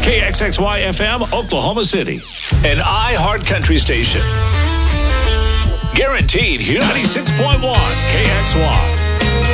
KXXY FM, Oklahoma City. An iHeart Country station. Guaranteed Human. 96.1 KXY.